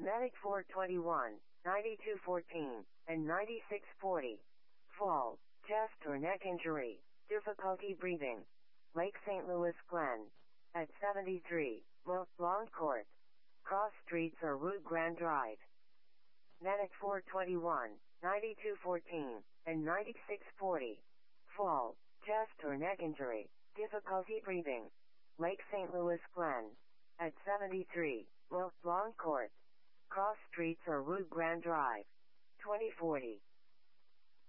Medic 421, 9214, and 9640. Fall, chest or neck injury, difficulty breathing. Lake St. Louis Glen. At 73, Long Court. Cross Streets or Route Grand Drive. Medic 421, 9214, and 9640. Fall, chest or neck injury, difficulty breathing. Lake St. Louis Glen. At 73, Long Court. Cross Streets or Route Grand Drive. 2040.